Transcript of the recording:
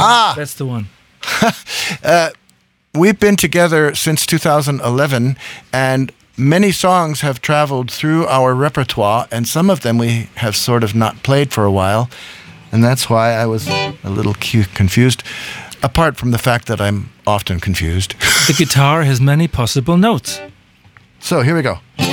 That's the one. We've been together since 2011, and many songs have traveled through our repertoire, and some of them we have sort of not played for a while, and that's why I was a little confused, apart from the fact that I'm often confused. The guitar has many possible notes. So here we go.